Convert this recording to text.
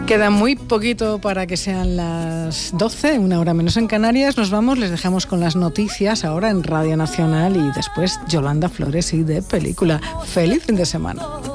Queda muy poquito para que sean las 12, una hora menos en Canarias. Nos vamos, les dejamos con las noticias ahora en Radio Nacional y después Yolanda Flores y de Película. ¡Feliz fin de semana!